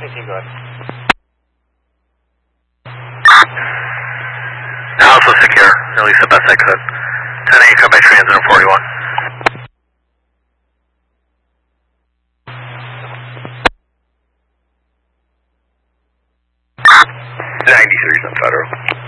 15, go ahead. Now also secure, at least the best I could. 10-8, come by transit on 41. '93's on Federal.